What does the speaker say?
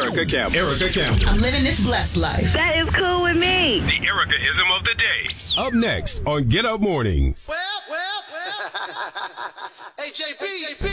Erica Campbell. Erica Campbell. I'm living this blessed life. That is cool with me. The Erica-ism of the day. Up next on Get Up Mornings. Well. Hey, JP.